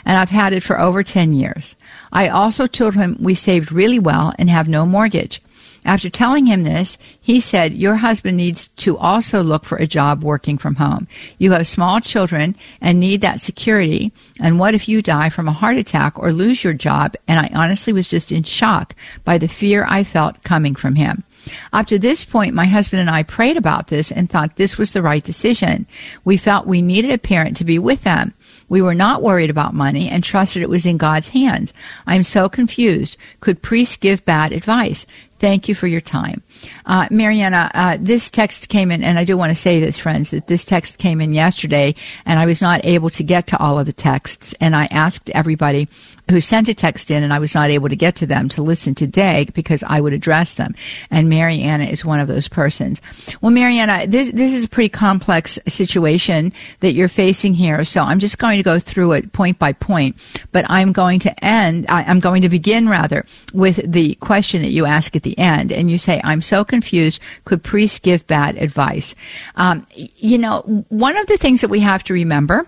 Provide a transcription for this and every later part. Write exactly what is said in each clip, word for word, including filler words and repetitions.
and I've had it for over ten years. I also told him we saved really well and have no mortgage. After telling him this, he said, your husband needs to also look for a job working from home. You have small children and need that security. And what if you die from a heart attack or lose your job? And I honestly was just in shock by the fear I felt coming from him. Up to this point, my husband and I prayed about this and thought this was the right decision. We felt we needed a parent to be with them. We were not worried about money and trusted it was in God's hands. I'm so confused. Could priests give bad advice? Thank you for your time. Uh, Mariana, uh, this text came in, and I do want to say this, friends, that this text came in yesterday, and I was not able to get to all of the texts, and I asked everybody who sent a text in, and I was not able to get to them, to listen today because I would address them, and Mariana is one of those persons. Well, Mariana, this, this is a pretty complex situation that you're facing here, so I'm just going to go through it point by point, but I'm going to end, I, I'm going to begin, rather, with the question that you ask at the end, and you say, I'm so confused, could priests give bad advice? Um, you know, one of the things that we have to remember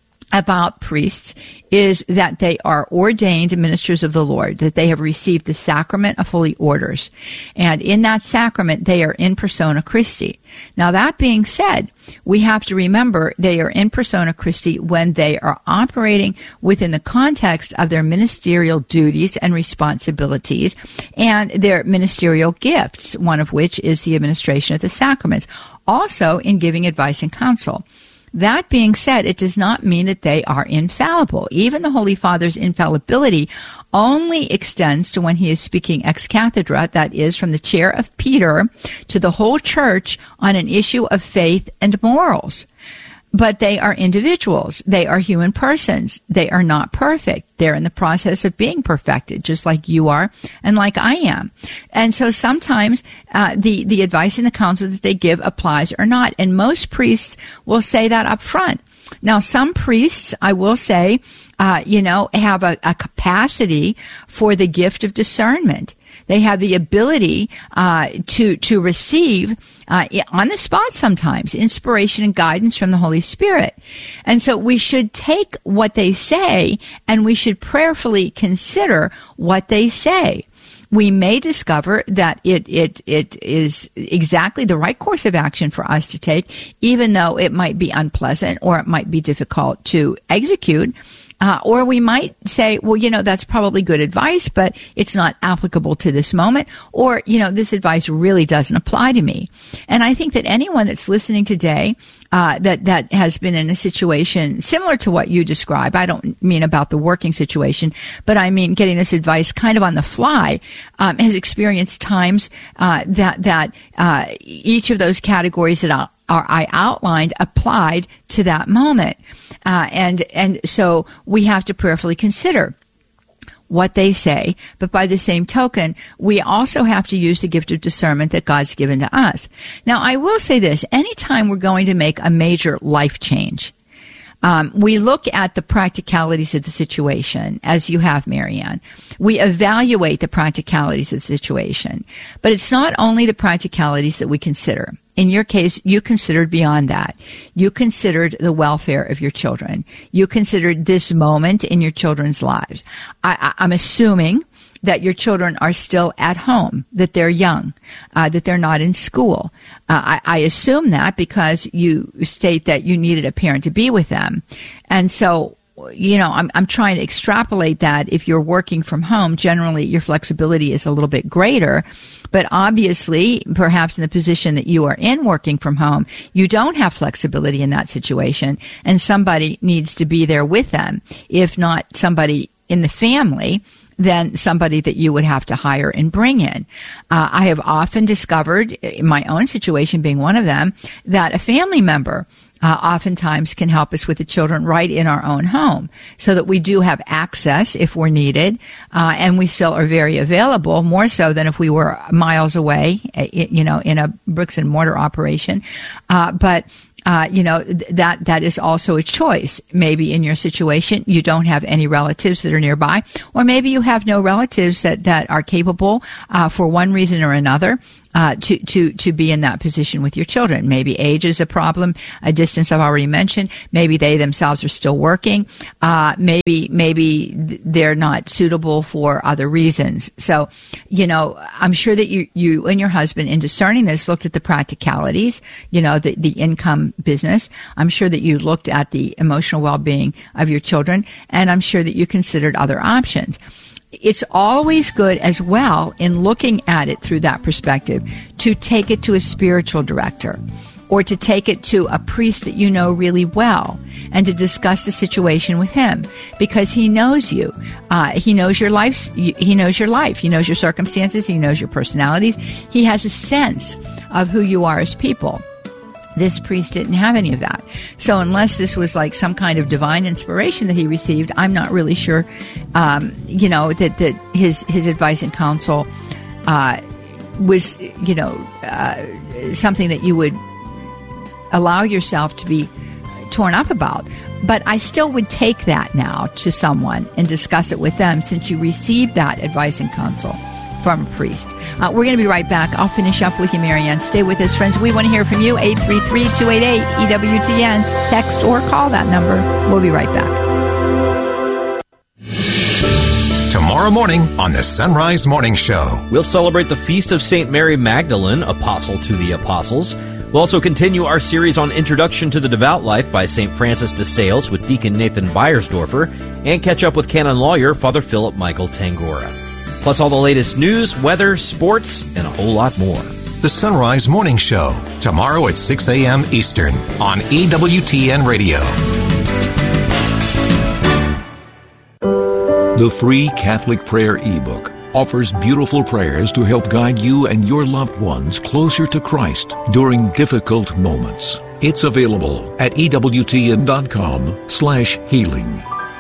about priests is that they are ordained ministers of the Lord, that they have received the sacrament of holy orders. And in that sacrament, they are in persona Christi. Now, that being said, we have to remember they are in persona Christi when they are operating within the context of their ministerial duties and responsibilities and their ministerial gifts, one of which is the administration of the sacraments, also in giving advice and counsel. That being said, it does not mean that they are infallible. Even the Holy Father's infallibility only extends to when he is speaking ex cathedra, that is, from the chair of Peter to the whole church on an issue of faith and morals. But they are individuals. They are human persons. They are not perfect. They're in the process of being perfected, just like you are and like I am. And so sometimes uh, the, the advice and the counsel that they give applies or not. And most priests will say that up front. Now, some priests, I will say, uh, you know, have a, a capacity for the gift of discernment. They have the ability uh, to to receive uh, on the spot sometimes inspiration and guidance from the Holy Spirit. And so we should take what they say and we should prayerfully consider what they say. We may discover that it, it, it is exactly the right course of action for us to take, even though it might be unpleasant or it might be difficult to execute. Uh, or we might say, well, you know, that's probably good advice, but it's not applicable to this moment. Or, you know, this advice really doesn't apply to me. And I think that anyone that's listening today uh, that, that has been in a situation similar to what you describe, I don't mean about the working situation, but I mean getting this advice kind of on the fly, um, has experienced times uh, that, that uh, each of those categories that I'll Are I outlined applied to that moment. Uh, and, and so we have to prayerfully consider what they say. But by the same token, we also have to use the gift of discernment that God's given to us. Now, I will say this, anytime we're going to make a major life change, Um, we look at the practicalities of the situation, as you have, Marianne. We evaluate the practicalities of the situation. But it's not only the practicalities that we consider. In your case, you considered beyond that. You considered the welfare of your children. You considered this moment in your children's lives. I, I, I'm assuming that your children are still at home, that they're young, uh, that they're not in school. Uh, I, I assume that because you state that you needed a parent to be with them. And so, you know, I'm, I'm trying to extrapolate that. If you're working from home, generally your flexibility is a little bit greater. But obviously, perhaps in the position that you are in working from home, you don't have flexibility in that situation. And somebody needs to be there with them. If not somebody in the family, then somebody that you would have to hire and bring in. Uh, I have often discovered, in my own situation being one of them, that a family member uh, oftentimes can help us with the children right in our own home, so that we do have access if we're needed, uh, and we still are very available, more so than if we were miles away, you know, in a bricks and mortar operation. Uh, but Uh, you know, th- that, that is also a choice. Maybe in your situation, you don't have any relatives that are nearby, or maybe you have no relatives that, that are capable, uh, for one reason or another, uh, to, to, to be in that position with your children. Maybe age is a problem, a distance I've already mentioned. Maybe they themselves are still working. Uh, maybe, maybe they're not suitable for other reasons. So, you know, I'm sure that you, you and your husband in discerning this looked at the practicalities, you know, the, the income business. I'm sure that you looked at the emotional well-being of your children, and I'm sure that you considered other options. It's always good as well in looking at it through that perspective to take it to a spiritual director or to take it to a priest that you know really well and to discuss the situation with him, because he knows you. Uh, he knows your life. He knows your life. He knows your circumstances. He knows your personalities. He has a sense of who you are as people. This priest didn't have any of that. So unless this was like some kind of divine inspiration that he received, I'm not really sure, um, you know, that, that his, his advice and counsel uh, was, you know, uh, something that you would allow yourself to be torn up about. But I still would take that now to someone and discuss it with them, since you received that advice and counsel from a priest. Uh, we're going to be right back. I'll finish up with you, Marianne. Stay with us, friends. We want to hear from you. eight three three, two eight eight, E W T N. Text or call that number. We'll be right back. Tomorrow morning on the Sunrise Morning Show, we'll celebrate the feast of Saint Mary Magdalene, apostle to the apostles. We'll also continue our series on Introduction to the Devout Life by Saint Francis de Sales with Deacon Nathan Beiersdorfer, and catch up with canon lawyer Father Philip Michael Tangora. Plus all the latest news, weather, sports, and a whole lot more. The Sunrise Morning Show, tomorrow at six a.m. Eastern on E W T N Radio. The free Catholic Prayer ebook offers beautiful prayers to help guide you and your loved ones closer to Christ during difficult moments. It's available at ewtn.com slash healing.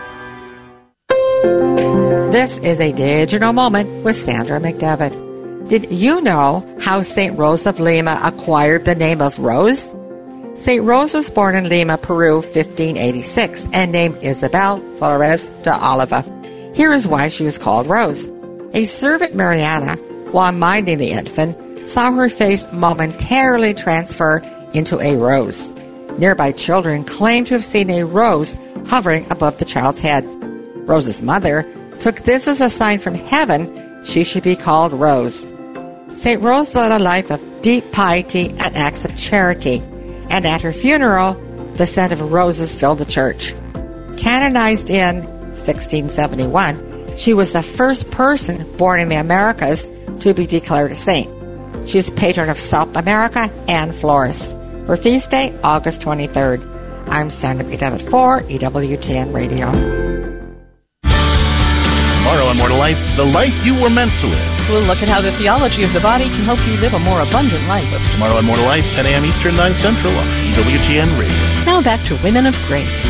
This is a digital moment with Sandra McDevitt. Did you know how Saint Rose of Lima acquired the name of Rose? Saint Rose was born in Lima, Peru, fifteen eighty-six, and named Isabel Flores de Oliva. Here is why she was called Rose. A servant, Mariana, while minding the infant, saw her face momentarily transfer into a rose. Nearby children claimed to have seen a rose hovering above the child's head. Rose's mother took this as a sign from heaven she should be called Rose. Saint Rose led a life of deep piety and acts of charity, and at her funeral, the scent of roses filled the church. Canonized in sixteen seventy-one, she was the first person born in the Americas to be declared a saint. She is patron of South America and Flores. Her feast day, August twenty-third. I'm Sandra McDevitt for E W T N Radio. Tomorrow on More to Life, the life you were meant to live. We'll look at how the theology of the body can help you live a more abundant life. That's tomorrow on More to Life, ten a.m. Eastern, nine Central on E W T N Radio. Now back to Women of Grace.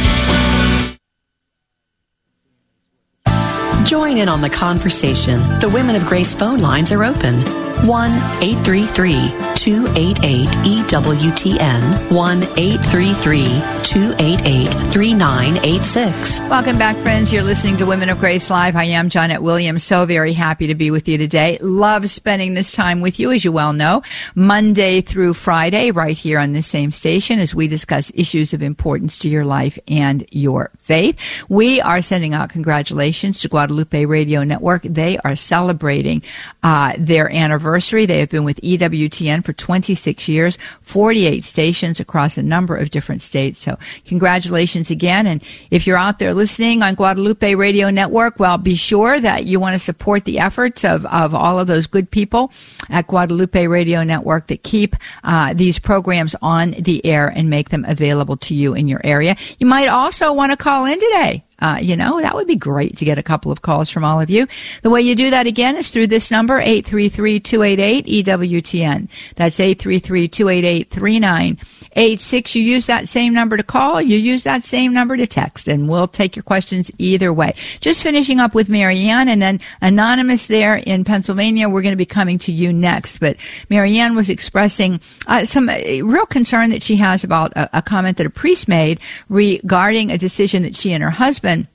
Join in on the conversation. The Women of Grace phone lines are open. one eight three three, two eight eight, E W T N. one eight three three, two eight eight, three nine eight six. Welcome back, friends. You're listening to Women of Grace Live. I am Janet Williams. So very happy to be with you today. Love spending this time with you, as you well know, Monday through Friday, right here on this same station as we discuss issues of importance to your life and your faith. We are sending out congratulations to Guadalupe Radio Network. They are celebrating uh, their anniversary. They have been with E W T N for twenty-six years, forty-eight stations across a number of different states. So congratulations again. And if you're out there listening on Guadalupe Radio Network, well, be sure that you want to support the efforts of, of all of those good people at Guadalupe Radio Network that keep uh, these programs on the air and make them available to you in your area. You might also want to call in today. Uh, you know, that would be great to get a couple of calls from all of you. The way you do that, again, is through this number, eight three three, two eight eight, E W T N. That's eight three three, two eight eight, three nine eight six. You use that same number to call. You use that same number to text, and we'll take your questions either way. Just finishing up with Marianne, and then Anonymous there in Pennsylvania, we're going to be coming to you next. But Marianne was expressing uh, some uh, real concern that she has about a, a comment that a priest made regarding a decision that she and her husband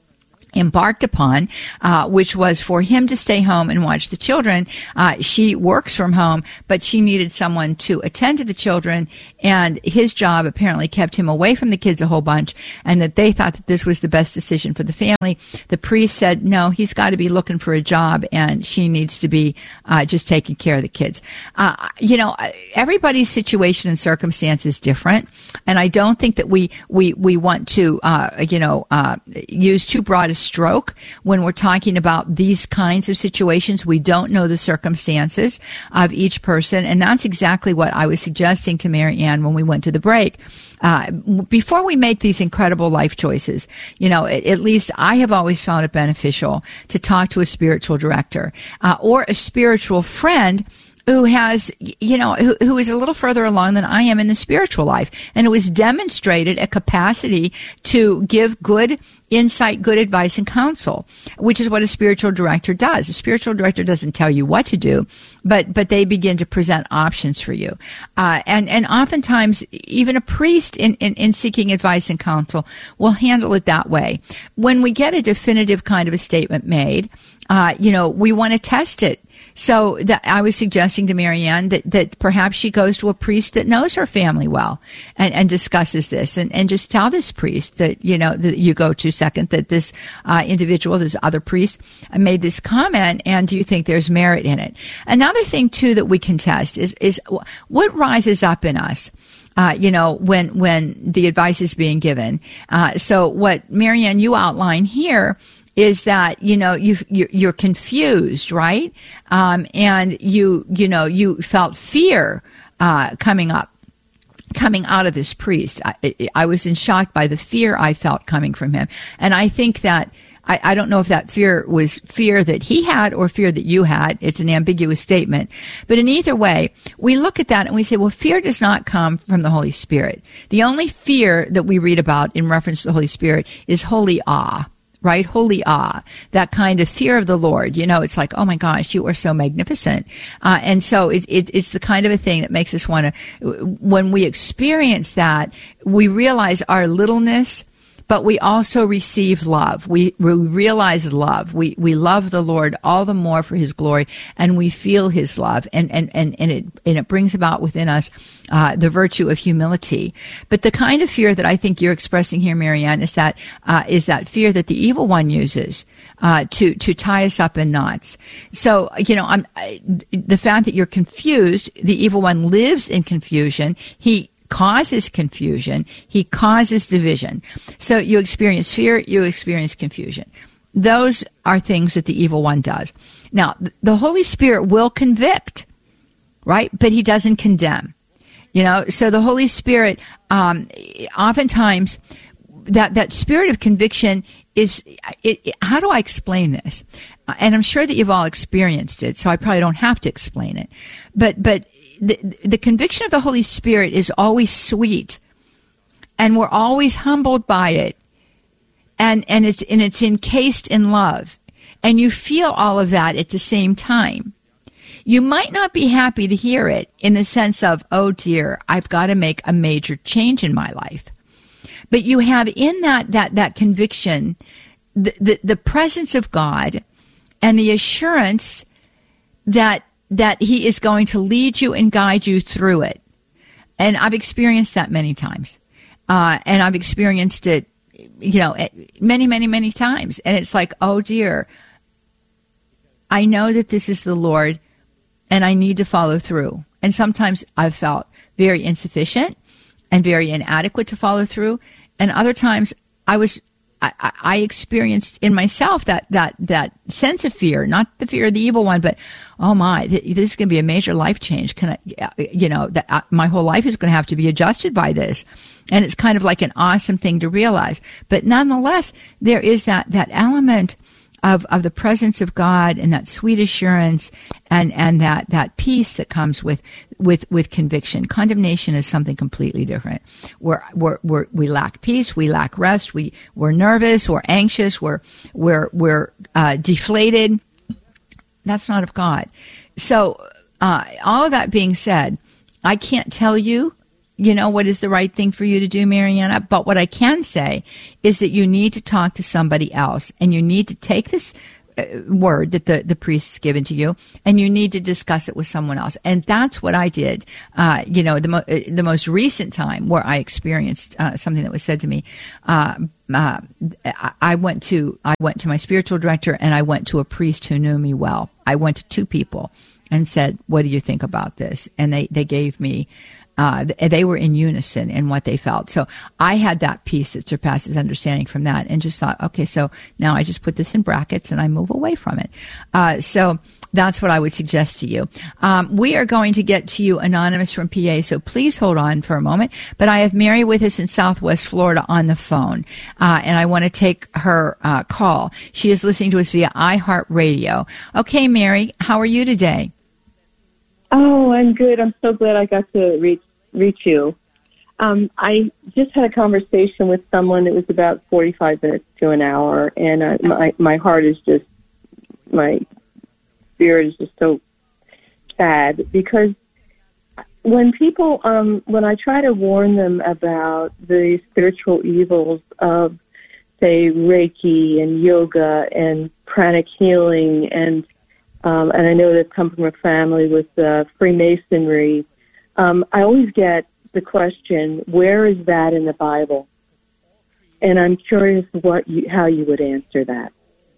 embarked upon, uh, which was for him to stay home and watch the children. Uh, she works from home, but she needed someone to attend to the children, and his job apparently kept him away from the kids a whole bunch, and that they thought that this was the best decision for the family. The priest said, no, he's got to be looking for a job, and she needs to be uh, just taking care of the kids. Uh, you know, everybody's situation and circumstance is different, and I don't think that we, we, we want to, uh, you know, uh, use too broad a stroke when we're talking about these kinds of situations. We don't know the circumstances of each person, and that's exactly what I was suggesting to Mary Ann when we went to the break. Uh, before we make these incredible life choices, you know, at, at least I have always found it beneficial to talk to a spiritual director uh, or a spiritual friend who has, you know, who, who is a little further along than I am in the spiritual life, and who has demonstrated a capacity to give good insight, good advice, and counsel, which is what a spiritual director does. A spiritual director doesn't tell you what to do, but but they begin to present options for you. Uh, and, and oftentimes, even a priest in, in, in seeking advice and counsel will handle it that way. When we get a definitive kind of a statement made, uh, you know, we want to test it. So that I was suggesting to Mary Ann that, that perhaps she goes to a priest that knows her family well and, and discusses this, and, and just tell this priest that, you know, that you go to second, that this uh, individual, this other priest, made this comment, and do you think there's merit in it? Another thing, too, that we can test is, is what rises up in us. Uh, you know, when when the advice is being given. Uh, so what, Mary Ann, you outline here is that, you know, you you're confused, right? Um, and you you know you felt fear uh, coming up, coming out of this priest. I, I was in shock by the fear I felt coming from him, and I think that. I, I don't know if that fear was fear that he had or fear that you had. It's an ambiguous statement. But in either way, we look at that and we say, well, fear does not come from the Holy Spirit. The only fear that we read about in reference to the Holy Spirit is holy awe, right? Holy awe, that kind of fear of the Lord. You know, it's like, oh my gosh, you are so magnificent. Uh, and so it, it, it's the kind of a thing that makes us want to, when we experience that, we realize our littleness, but we also receive love. We, we realize love. We, we love the Lord all the more for his glory, and we feel his love, and, and, and, and it, and it brings about within us, uh, the virtue of humility. But the kind of fear that I think you're expressing here, Mary Ann, is that, uh, is that fear that the evil one uses, uh, to, to tie us up in knots. So, you know, I'm, I, the fact that you're confused, the evil one lives in confusion. He, causes confusion. He causes division. So you experience fear, you experience confusion. Those are things that the evil one does. Now, the Holy Spirit will convict, right? But he doesn't condemn. You know, so the Holy Spirit, um, oftentimes, that, that spirit of conviction is, it, it, how do I explain this? Uh, and I'm sure that you've all experienced it, so I probably don't have to explain it. But, but, The, the conviction of the Holy Spirit is always sweet, and we're always humbled by it, and and it's and it's encased in love, and you feel all of that at the same time. You might not be happy to hear it in the sense of, oh dear, I've got to make a major change in my life, but you have in that that that conviction the the, the presence of God and the assurance that. that he is going to lead you and guide you through it. And I've experienced that many times. Uh, and I've experienced it, you know, many, many, many times. And it's like, oh dear, I know that this is the Lord and I need to follow through. And sometimes I've felt very insufficient and very inadequate to follow through. And other times I was I, I experienced in myself that, that, that sense of fear, not the fear of the evil one, but, oh my, th- this is going to be a major life change. Can I, you know, that uh, my whole life is going to have to be adjusted by this. And it's kind of like an awesome thing to realize. But nonetheless, there is that, that element of, of the presence of God and that sweet assurance and, and that, that peace that comes with, with, with conviction. Condemnation is something completely different. We're, we're, we're, we lack peace, we lack rest, we, we're nervous, we're anxious, we're, we're, we're, uh, deflated. That's not of God. So, uh, all of that being said, I can't tell you you know, what is the right thing for you to do, Mariana. But what I can say is that you need to talk to somebody else, and you need to take this word that the, the priest has given to you, and you need to discuss it with someone else. And that's what I did. Uh, you know, the, mo- the most recent time where I experienced uh, something that was said to me, uh, uh, I went to I went to my spiritual director, and I went to a priest who knew me well. I went to two people and said, "What do you think about this?" And they, they gave me. Uh, they were in unison in what they felt. So I had that peace that surpasses understanding from that, and just thought, okay, so now I just put this in brackets and I move away from it. Uh, so that's what I would suggest to you. Um, we are going to get to you, Anonymous from P A, so please hold on for a moment. But I have Mary with us in Southwest Florida on the phone, uh, and I want to take her uh, call. She is listening to us via iHeartRadio. Okay, Mary, how are you today? Oh, I'm good. I'm so glad I got to reach reach you. Um, I just had a conversation with someone. It was about forty-five minutes to an hour, and uh, my my heart is just, my spirit is just so sad, because when people, um, when I try to warn them about the spiritual evils of, say, Reiki and yoga and pranic healing, and um, and I know they've come from a family with uh, Freemasonry, Um, I always get the question, where is that in the Bible? And I'm curious what you, how you would answer that.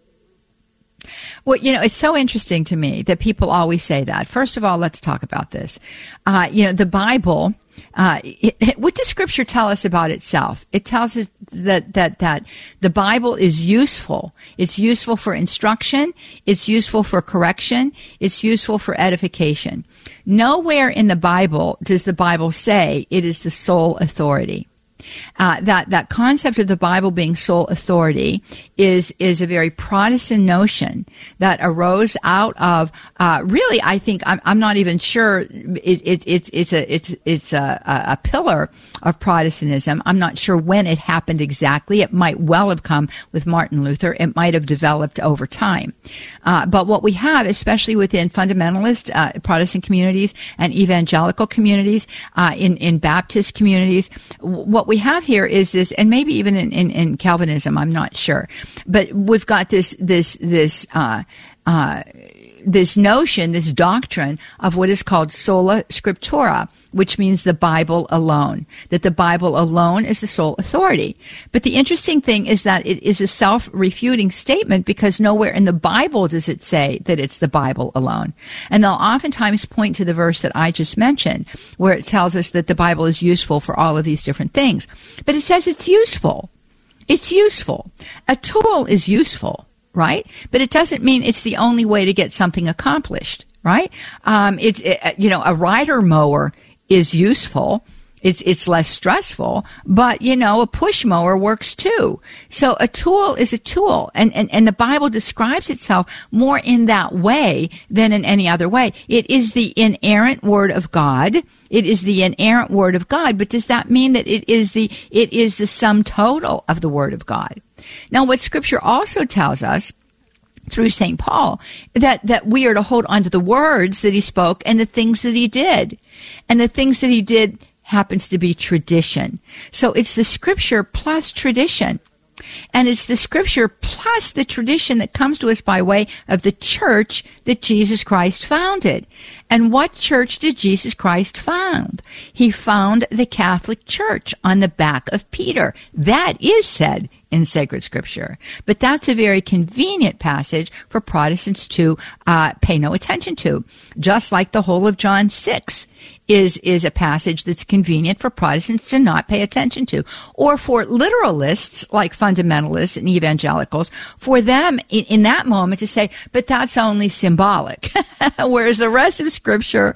Well, you know, it's so interesting to me that people always say that. First of all, let's talk about this. Uh, you know, the Bible, uh, it, it, what does Scripture tell us about itself? It tells us that, that, that the Bible is useful. It's useful for instruction. It's useful for correction. It's useful for edification. Nowhere in the Bible does the Bible say it is the sole authority. Uh, that that concept of the Bible being sole authority is is a very Protestant notion that arose out of uh, really, I think I'm, I'm not even sure it, it, it's it's a it's it's a, a pillar of Protestantism. I'm not sure when it happened exactly. It might well have come with Martin Luther. It might have developed over time. Uh, but what we have, especially within fundamentalist uh, Protestant communities and evangelical communities, uh, in in Baptist communities, what we have here is this, and maybe even in, in, in Calvinism, I'm not sure, but we've got this this this uh, uh, this notion, this doctrine of what is called sola scriptura, which means the Bible alone, that the Bible alone is the sole authority. But the interesting thing is that it is a self-refuting statement, because nowhere in the Bible does it say that it's the Bible alone. And they'll oftentimes point to the verse that I just mentioned, where it tells us that the Bible is useful for all of these different things. But it says it's useful. It's useful. A tool is useful, right? But it doesn't mean it's the only way to get something accomplished, right? Um, it's, it, you know, a rider mower is useful. It's it's less stressful, but, you know, a push mower works too. So a tool is a tool, and, and, and the Bible describes itself more in that way than in any other way. It is the inerrant Word of God. It is the inerrant Word of God, but does that mean that it is the it is the sum total of the Word of God? Now, what Scripture also tells us through Saint Paul, that, that we are to hold on to the words that he spoke and the things that he did. And the things that he did happens to be tradition. So it's the Scripture plus tradition. And it's the Scripture plus the tradition that comes to us by way of the church that Jesus Christ founded. And what church did Jesus Christ found? He found the Catholic Church on the back of Peter. That is said in sacred Scripture. But that's a very convenient passage for Protestants to uh, pay no attention to, just like the whole of John six is is a passage that's convenient for Protestants to not pay attention to, or for literalists like fundamentalists and evangelicals, for them in, in that moment to say, but that's only symbolic, whereas the rest of Scripture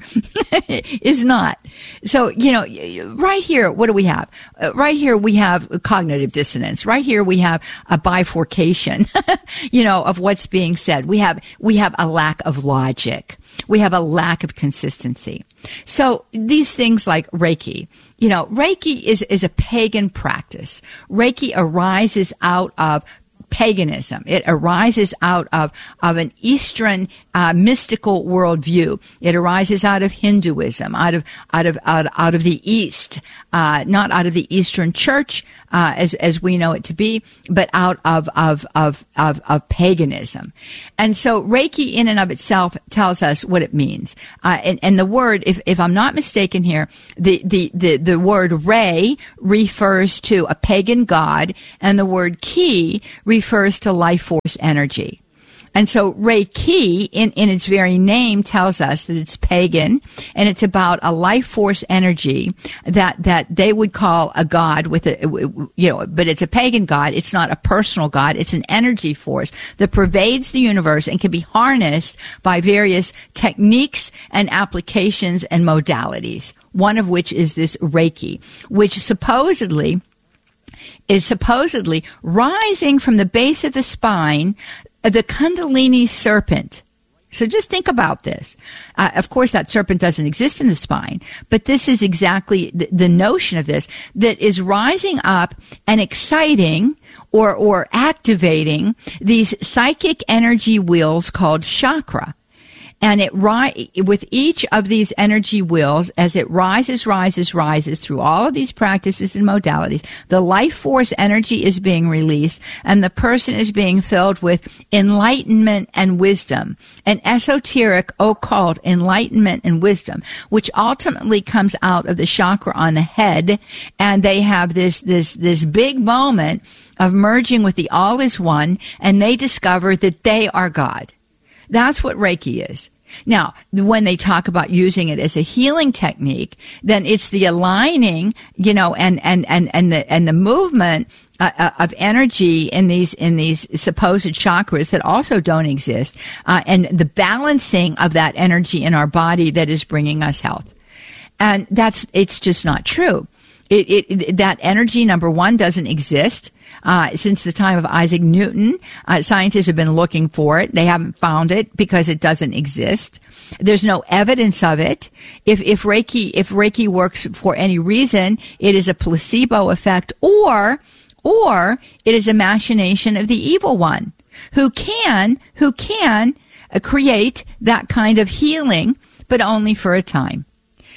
is not. So, you know, right here, what do we have? Uh, right here we have cognitive dissonance. Right here we have a bifurcation, you know, of what's being said. We have we have a lack of logic. We have a lack of consistency. So these things like Reiki, you know, Reiki is, is a pagan practice. Reiki arises out of paganism. It arises out of, of an Eastern uh, mystical worldview. It arises out of Hinduism, out of out of out, out of the East, uh, not out of the Eastern Church uh, as as we know it to be, but out of of of of, of paganism. And so Reiki, in and of itself, tells us what it means. Uh, and, and the word, if if I'm not mistaken here, the the the the word Rei refers to a pagan god, and the word Ki refers to life force energy. And so Reiki, in, in its very name, tells us that it's pagan, and it's about a life force energy that, that they would call a god with a, you know, but it's a pagan god. It's not a personal god. It's an energy force that pervades the universe and can be harnessed by various techniques and applications and modalities, one of which is this Reiki, which supposedly is supposedly rising from the base of the spine, the Kundalini serpent. So just think about this. Uh, of course, that serpent doesn't exist in the spine, but this is exactly the, the notion of this, that is rising up and exciting or, or activating these psychic energy wheels called chakra. And it ri- with each of these energy wheels, as it rises, rises, rises through all of these practices and modalities, the life force energy is being released, and the person is being filled with enlightenment and wisdom, an esoteric, occult enlightenment and wisdom, which ultimately comes out of the chakra on the head, and they have this this this big moment of merging with the All is One, and they discover that they are God. That's what Reiki is. Now, when they talk about using it as a healing technique, then it's the aligning, you know, and, and, and, and the, and the movement uh, of energy in these, in these supposed chakras that also don't exist, uh, and the balancing of that energy in our body that is bringing us health. And that's, it's just not true. It, it, that energy, number one, doesn't exist. Uh, since the time of Isaac Newton, uh, scientists have been looking for it. They haven't found it because it doesn't exist. There's no evidence of it. If, if Reiki, if Reiki works for any reason, it is a placebo effect, or, or it is a machination of the evil one, who can, who can uh, create that kind of healing, but only for a time.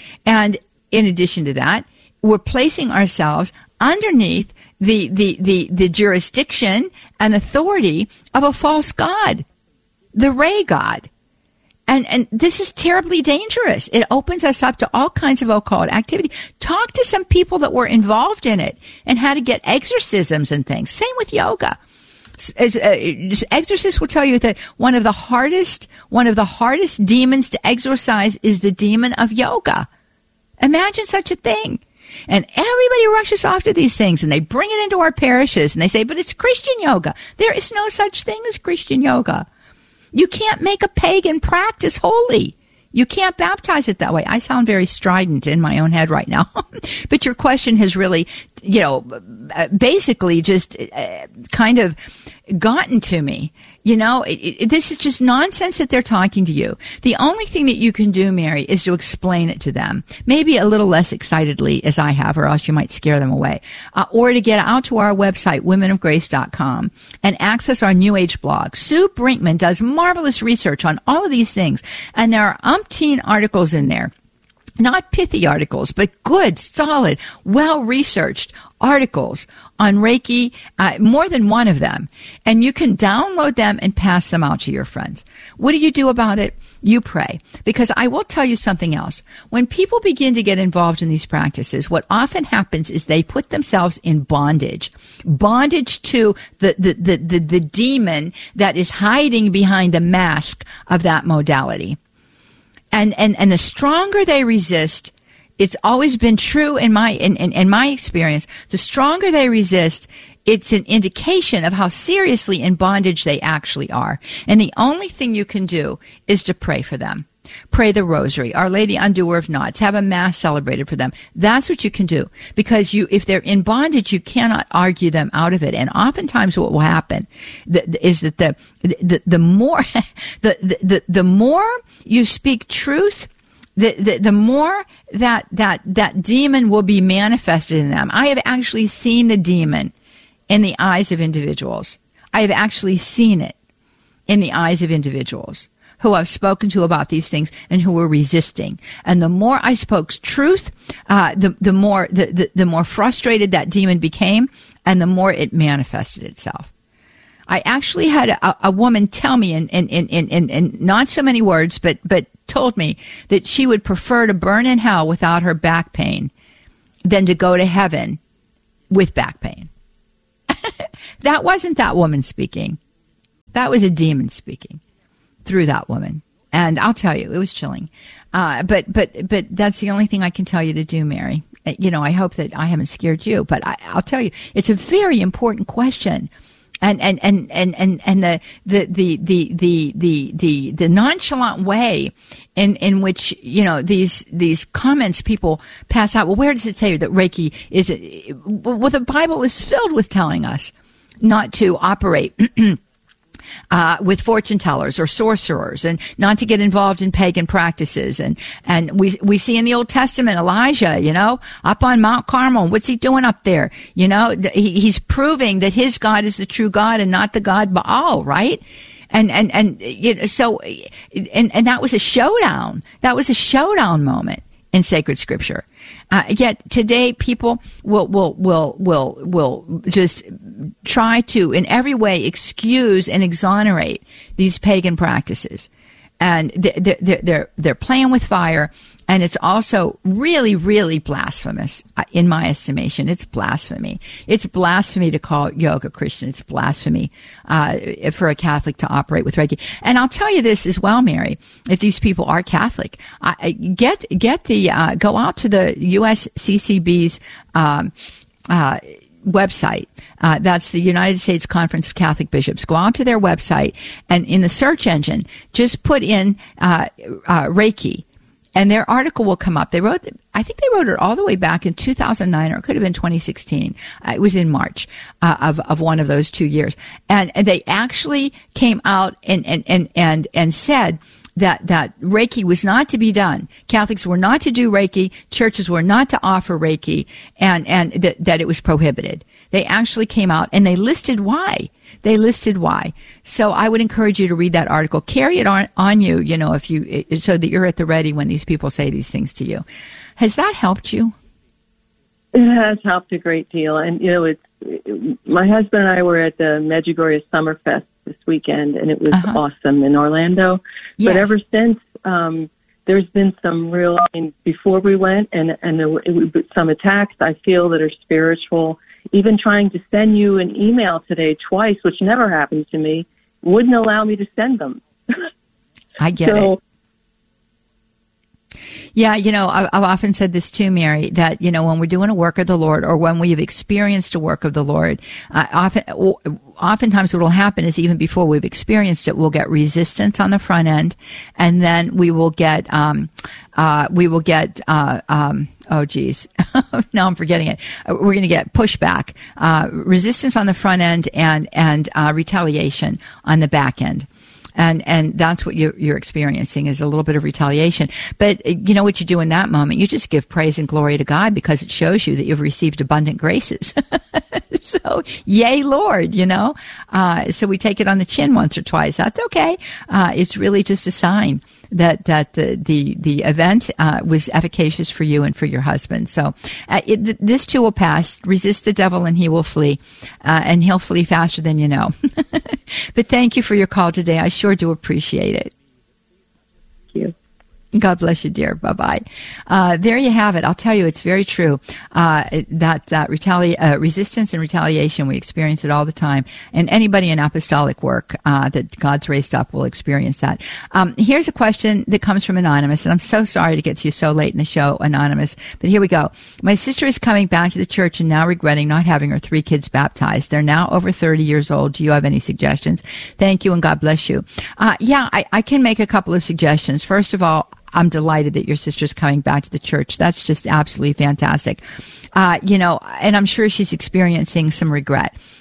And in addition to that, we're placing ourselves underneath the, the, the, the jurisdiction and authority of a false god, the Rei god. And, and this is terribly dangerous. It opens us up to all kinds of occult activity. Talk to some people that were involved in it and how to get exorcisms and things. Same with yoga. As, uh, exorcists will tell you that one of the hardest, one of the hardest demons to exorcise is the demon of yoga. Imagine such a thing. And everybody rushes off to these things, and they bring it into our parishes, and they say, but it's Christian yoga. There is no such thing as Christian yoga. You can't make a pagan practice holy. You can't baptize it that way. I sound very strident in my own head right now. But your question has really, you know, basically just uh, kind of gotten to me. You know, it, it, this is just nonsense that they're talking to you. The only thing that you can do, Mary, is to explain it to them. Maybe a little less excitedly as I have, or else you might scare them away. Uh, or to get out to our website, women of grace dot com, and access our New Age blog. Sue Brinkman does marvelous research on all of these things, and there are umpteen articles in there. Not pithy articles, but good, solid, well-researched articles on Reiki, uh, more than one of them. And you can download them and pass them out to your friends. What do you do about it? You pray. Because I will tell you something else. When people begin to get involved in these practices, what often happens is they put themselves in bondage. Bondage to the, the, the, the, the demon that is hiding behind the mask of that modality. And, and, and the stronger they resist, it's always been true in my, in, in, in my experience, the stronger they resist, it's an indication of how seriously in bondage they actually are. And the only thing you can do is to pray for them. Pray the rosary, Our Lady Undoer of Knots, have a mass celebrated for them. That's what you can do. Because you, if they're in bondage, you cannot argue them out of it. And oftentimes what will happen is that the, the, the more, the, the, the more you speak truth, the, the, the more that, that, that demon will be manifested in them. I have actually seen the demon in the eyes of individuals. I have actually seen it in the eyes of individuals who I've spoken to about these things and who were resisting. And the more I spoke truth, uh, the, the more, the, the, the more frustrated that demon became, and the more it manifested itself. I actually had a, a woman tell me in, in, in, in, in not so many words, but, but told me that she would prefer to burn in hell without her back pain than to go to heaven with back pain. That wasn't that woman speaking. That was a demon speaking through that woman. And I'll tell you, it was chilling. Uh, but, but, but that's the only thing I can tell you to do, Mary. You know, I hope that I haven't scared you, but I, I'll tell you, it's a very important question. And, and, and, and, and, and the, the, the, the, the, the, the, the nonchalant way in, in which, you know, these, these comments people pass out. Well, where does it say that Reiki is it? Well, the Bible is filled with telling us not to operate Uh, with fortune tellers or sorcerers, and not to get involved in pagan practices. And, and we, we see in the Old Testament, Elijah, you know, up on Mount Carmel, what's he doing up there? You know, he, he's proving that his God is the true God and not the God Baal, right? And, and, and, you know, so, and, and that was a showdown. That was a showdown moment in sacred scripture. Uh, yet today people will, will, will, will, will just try to in every way excuse and exonerate these pagan practices. And they're, they're, they're, they're playing with fire. And it's also really, really blasphemous, in my estimation. It's blasphemy. It's blasphemy to call yoga Christian. It's blasphemy uh, for a Catholic to operate with Reiki. And I'll tell you this as well, Mary. If these people are Catholic, uh, get get the uh, go out to the U S C C B's um, uh, website. Uh, that's the United States Conference of Catholic Bishops. Go out to their website, and in the search engine, just put in uh, uh, Reiki. And their article will come up. They wrote, I think they wrote it all the way back in two thousand nine, or it could have been twenty sixteen. Uh, it was in March uh, of of one of those two years, and, and they actually came out and and and and, and said that that Reiki was not to be done. Catholics were not to do Reiki. Churches were not to offer Reiki, and and that that it was prohibited. They actually came out and they listed why. They listed why. So I would encourage you to read that article. Carry it on, on you, you know, if you, so that you're at the ready when these people say these things to you. Has that helped you? It has helped a great deal. And, you know, it's, it, my husband and I were at the Medjugorje Summerfest this weekend, and it was uh-huh. awesome in Orlando. Yes. But ever since, um, there's been some real, I mean, before we went, and, and there were some attacks I feel that are spiritual. Even trying to send you an email today twice, which never happened to me, wouldn't allow me to send them. I get so, it. Yeah, you know, I've often said this too, Mary, that, you know, when we're doing a work of the Lord, or when we've experienced a work of the Lord, uh, often, oftentimes what will happen is even before we've experienced it, we'll get resistance on the front end, and then we will get, um, uh, we will get, uh, um, oh, geez. Now I'm forgetting it. We're going to get pushback, uh, resistance on the front end, and, and, uh, retaliation on the back end. And, and that's what you're, you're experiencing, is a little bit of retaliation. But you know what you do in that moment? You just give praise and glory to God, because it shows you that you've received abundant graces. So, yay, Lord, you know? Uh, so we take it on the chin once or twice. That's okay. Uh, it's really just a sign that, that the, the, the event, uh, was efficacious for you and for your husband. So, uh, it, this too will pass. Resist the devil and he will flee. Uh, and he'll flee faster than you know. But thank you for your call today. I sure do appreciate it. Thank you. God bless you, dear. Bye-bye. Uh, there you have it. I'll tell you, it's very true. Uh, that, that retali- uh, resistance and retaliation, we experience it all the time. And anybody in apostolic work, uh, that God's raised up will experience that. Um, here's a question that comes from Anonymous, and I'm so sorry to get to you so late in the show, Anonymous, but here we go. My sister is coming back to the church and now regretting not having her three kids baptized. They're now over thirty years old. Do you have any suggestions? Thank you, and God bless you. Uh, yeah, I, I can make a couple of suggestions. First of all, I'm delighted that your sister's coming back to the church. That's just absolutely fantastic. Uh, you know, and I'm sure she's experiencing some regret.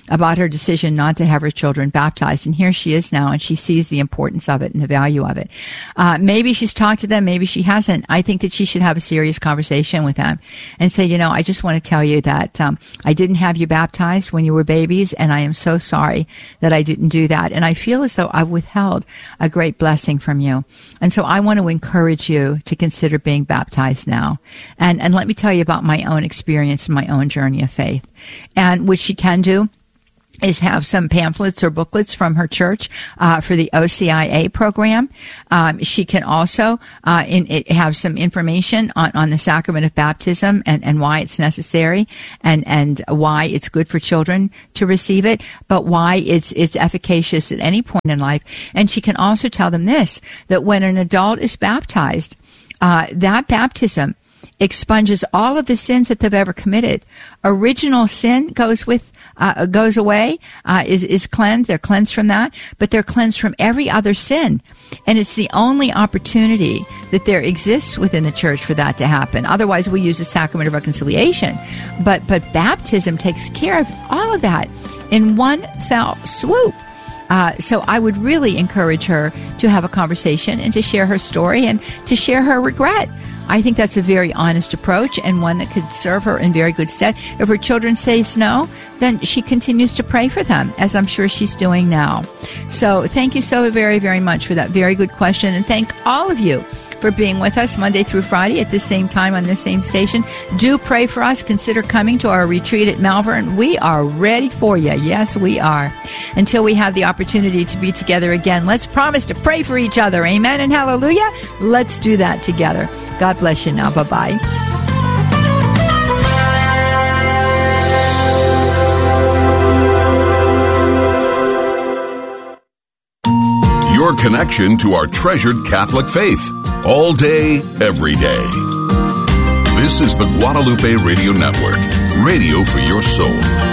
about her decision not to have her children baptized. And here she is now, and she sees the importance of it and the value of it. Uh, maybe she's talked to them, maybe she hasn't. I think that she should have a serious conversation with them and say, you know, I just want to tell you that um, I didn't have you baptized when you were babies, and I am so sorry that I didn't do that. And I feel as though I've withheld a great blessing from you. And so I want to encourage you to consider being baptized now. And, and let me tell you about my own experience and my own journey of faith. And what she can do is have some pamphlets or booklets from her church uh, for the O C I A program. Um, she can also uh, in, it have some information on, on the sacrament of baptism and, and why it's necessary and, and why it's good for children to receive it, but why it's it's efficacious at any point in life. And she can also tell them this, that when an adult is baptized, uh, that baptism expunges all of the sins that they've ever committed. Original sin goes with Uh, goes away, uh, is, is cleansed. They're cleansed from that, but they're cleansed from every other sin. And it's the only opportunity that there exists within the church for that to happen. Otherwise, we use the sacrament of reconciliation. But, but baptism takes care of all of that in one fell swoop. Uh, so I would really encourage her to have a conversation and to share her story and to share her regret. I think that's a very honest approach and one that could serve her in very good stead. If her children say no, then she continues to pray for them, as I'm sure she's doing now. So thank you so very, very much for that very good question. And thank all of you for being with us Monday through Friday at the same time on this same station. Do pray for us. Consider coming to our retreat at Malvern. We are ready for you. Yes, we are. Until we have the opportunity to be together again, let's promise to pray for each other. Amen and hallelujah. Let's do that together. God bless you now. Bye-bye. Your connection to our treasured Catholic faith. All day, every day. This is the Guadalupe Radio Network. Radio for your soul.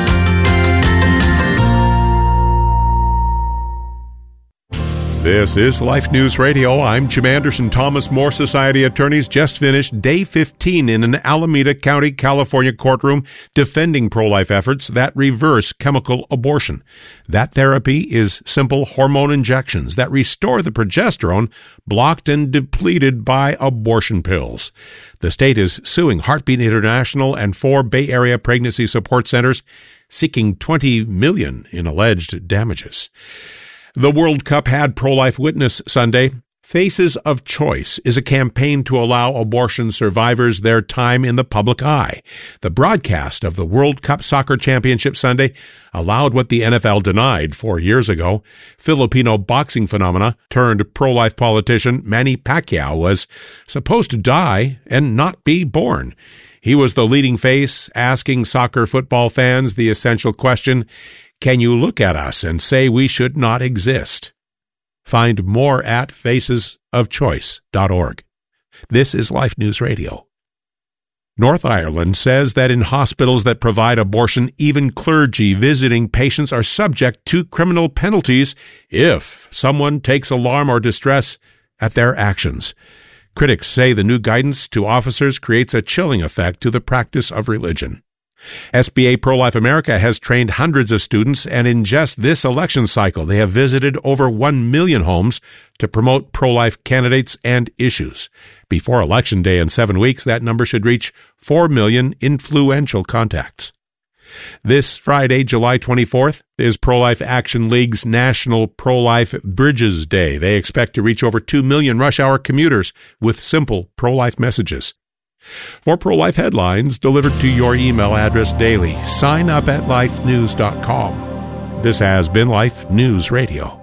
This is Life News Radio. I'm Jim Anderson. Thomas More Society attorneys just finished day fifteen in an Alameda County, California courtroom defending pro-life efforts that reverse chemical abortion. That therapy is simple hormone injections that restore the progesterone blocked and depleted by abortion pills. The state is suing Heartbeat International and four Bay Area pregnancy support centers, seeking twenty million dollars in alleged damages. The World Cup had pro-life witness Sunday. Faces of Choice is a campaign to allow abortion survivors their time in the public eye. The broadcast of the World Cup Soccer Championship Sunday allowed what the N F L denied four years ago. Filipino boxing phenomena turned pro-life politician Manny Pacquiao was supposed to die and not be born. He was the leading face, asking soccer football fans the essential question, can you look at us and say we should not exist? Find more at faces of choice dot org. This is Life News Radio. North Ireland says that in hospitals that provide abortion, even clergy visiting patients are subject to criminal penalties if someone takes alarm or distress at their actions. Critics say the new guidance to officers creates a chilling effect to the practice of religion. S B A Pro-Life America has trained hundreds of students, and in just this election cycle, they have visited over one million homes to promote pro-life candidates and issues. Before Election Day in seven weeks, that number should reach four million influential contacts. This Friday, July twenty-fourth, is Pro-Life Action League's National Pro-Life Bridges Day. They expect to reach over two million rush-hour commuters with simple pro-life messages. For pro-life headlines delivered to your email address daily, sign up at life news dot com. This has been Life News Radio.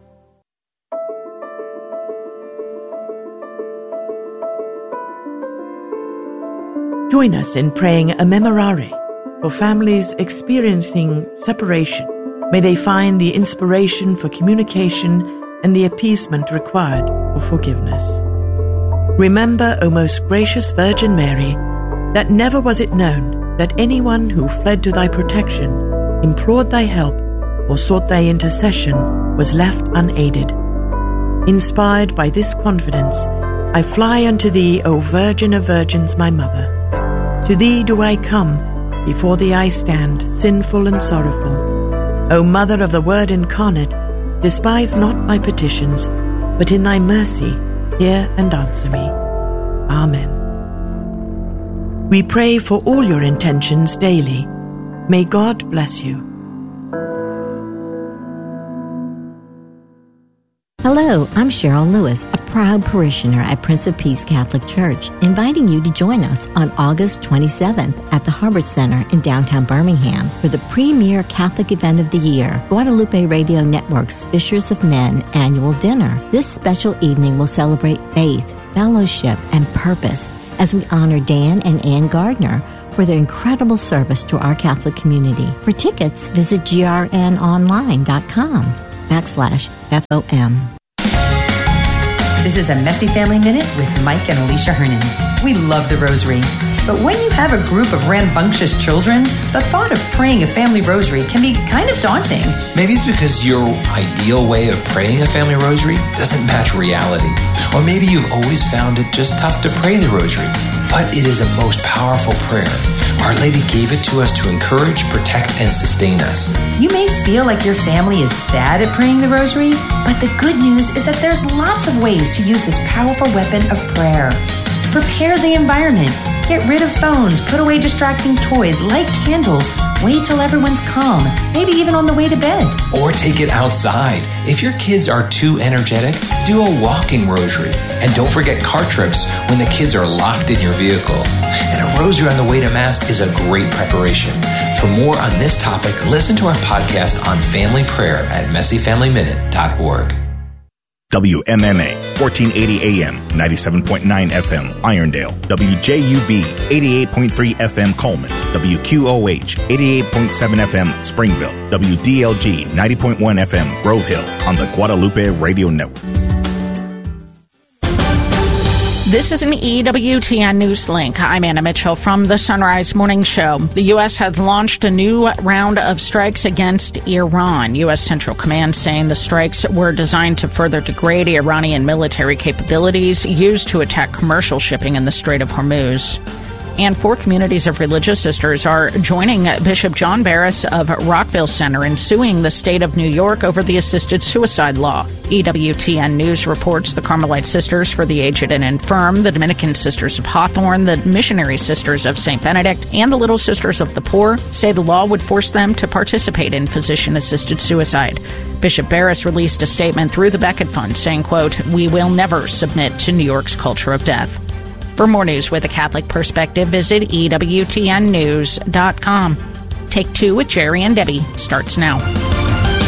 Join us in praying a memorare for families experiencing separation. May they find the inspiration for communication and the appeasement required for forgiveness. Remember, O most gracious Virgin Mary, that never was it known that anyone who fled to thy protection, implored thy help, or sought thy intercession was left unaided. Inspired by this confidence, I fly unto thee, O Virgin of Virgins, my Mother. To thee do I come, before thee I stand, sinful and sorrowful. O Mother of the Word incarnate, despise not my petitions, but in thy mercy hear and answer me. Amen. We pray for all your intentions daily. May God bless you. Hello, I'm Cheryl Lewis, a proud parishioner at Prince of Peace Catholic Church, inviting you to join us on August twenty-seventh at the Hubbard Center in downtown Birmingham for the premier Catholic event of the year, Guadalupe Radio Network's Fishers of Men annual dinner. This special evening will celebrate faith, fellowship, and purpose as we honor Dan and Ann Gardner for their incredible service to our Catholic community. For tickets, visit grnonline.com backslash FOM. This is a Messy Family Minute with Mike and Alicia Hernan. We love the rosary, but when you have a group of rambunctious children, the thought of praying a family rosary can be kind of daunting. Maybe it's because your ideal way of praying a family rosary doesn't match reality. Or maybe you've always found it just tough to pray the rosary. But it is a most powerful prayer. Our Lady gave it to us to encourage, protect, and sustain us. You may feel like your family is bad at praying the rosary, but the good news is that there's lots of ways to use this powerful weapon of prayer. Prepare the environment. Get rid of phones. Put away distracting toys. Light candles. Wait till everyone's calm. Maybe even on the way to bed. Or take it outside. If your kids are too energetic, do a walking rosary. And don't forget car trips when the kids are locked in your vehicle. And a rosary on the way to Mass is a great preparation. For more on this topic, listen to our podcast on family prayer at messy family minute dot org. W M M A, fourteen eighty A M, ninety-seven point nine F M, Irondale. W J U V, eighty-eight point three F M, Coleman. W Q O H, eighty-eight point seven F M, Springville. W D L G, ninety point one F M, Grove Hill, on the Guadalupe Radio Network. This is an E W T N News Link. I'm Anna Mitchell from the Sunrise Morning Show. The U S has launched a new round of strikes against Iran. U S Central Command saying the strikes were designed to further degrade Iranian military capabilities used to attack commercial shipping in the Strait of Hormuz. And four communities of religious sisters are joining Bishop John Barris of Rockville Center in suing the state of New York over the assisted suicide law. E W T N News reports the Carmelite Sisters for the Aged and Infirm, the Dominican Sisters of Hawthorne, the Missionary Sisters of Saint Benedict, and the Little Sisters of the Poor say the law would force them to participate in physician-assisted suicide. Bishop Barris released a statement through the Becket Fund saying, quote, "We will never submit to New York's culture of death." For more news with a Catholic perspective, visit E W T N news dot com. Take Two with Jerry and Debbie starts now.